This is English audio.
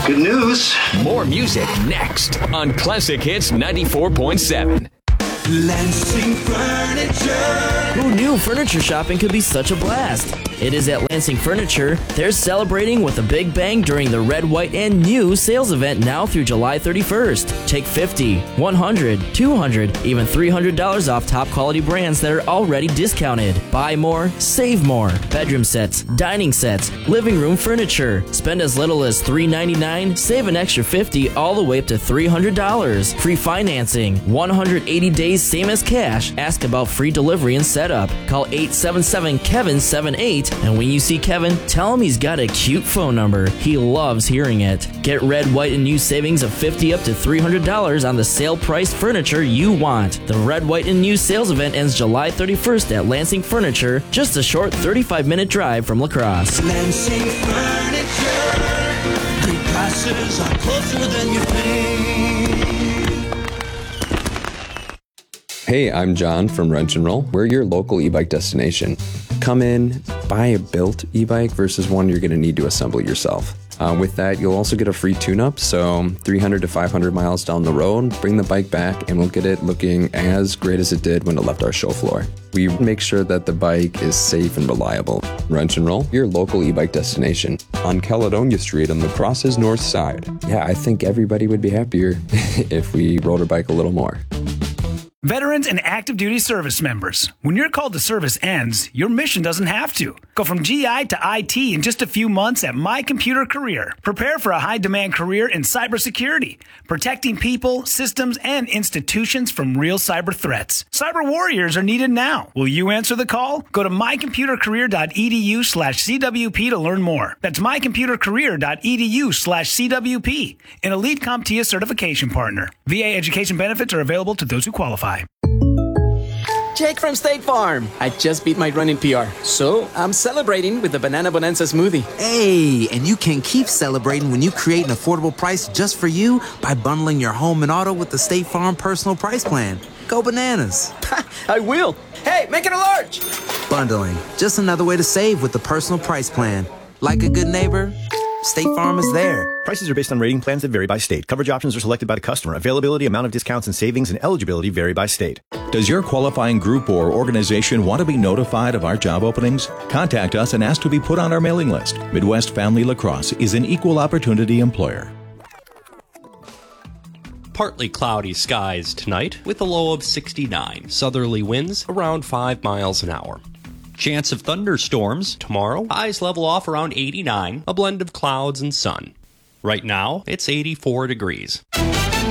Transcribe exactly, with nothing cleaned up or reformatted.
Good news. More music next on Classic Hits ninety-four point seven. Lansing Furniture. Who knew furniture shopping could be such a blast? It is at Lansing Furniture. They're celebrating with a big bang during the red, white, and new sales event now through July thirty-first. Take fifty, one hundred, two hundred, even three hundred dollars off top quality brands that are already discounted. Buy more, save more. Bedroom sets, dining sets, living room furniture. Spend as little as three hundred ninety-nine dollars, save an extra fifty dollars, all the way up to three hundred dollars. Free financing, one hundred eighty days same as cash. Ask about free delivery and setup. Call eight seven seven, Kevin seven eight, and when you see Kevin, tell him he's got a cute phone number. He loves hearing it. Get red, white, and new savings of fifty dollars up to three hundred dollars on the sale price furniture you want. The red, white, and new sales event ends July thirty-first at Lansing Furniture, just a short thirty-five minute drive from La Crosse. Lansing Furniture. Great prices are closer than you think. Hey, I'm John from Wrench and Roll. We're your local e-bike destination. Come in, buy a built e-bike versus one you're going to need to assemble yourself. Uh, with that, you'll also get a free tune-up, so three hundred to five hundred miles down the road, bring the bike back and we'll get it looking as great as it did when it left our show floor. We make sure that the bike is safe and reliable. Wrench and Roll, your local e-bike destination. On Caledonia Street on La Crosse's north side. Yeah, I think everybody would be happier if we rode our bike a little more. Veterans and active duty service members, when your call to service ends, your mission doesn't have to. Go from G I to I T in just a few months at My Computer Career. Prepare for a high-demand career in cybersecurity, protecting people, systems, and institutions from real cyber threats. Cyber warriors are needed now. Will you answer the call? Go to mycomputercareer.edu slash CWP to learn more. That's mycomputercareer.edu slash CWP, an Elite CompTIA certification partner. V A education benefits are available to those who qualify. Jake from State Farm. I just beat my running P R, so I'm celebrating with the Banana Bonanza smoothie. Hey, and you can keep celebrating when you create an affordable price just for you by bundling your home and auto with the State Farm Personal Price Plan. Go bananas. I will. Hey, make it a large. Bundling, just another way to save with the Personal Price Plan. Like a good neighbor, State Farm is there. Prices are based on rating plans that vary by state. Coverage options are selected by the customer. Availability, amount of discounts and savings, and eligibility vary by state. Does your qualifying group or organization want to be notified of our job openings? Contact us and ask to be put on our mailing list. Midwest Family La Crosse is an equal opportunity employer. Partly cloudy skies tonight with a low of sixty-nine. Southerly winds around five miles an hour. Chance of thunderstorms tomorrow. Highs level off around eighty-nine. A blend of clouds and sun. Right now, it's eighty-four degrees.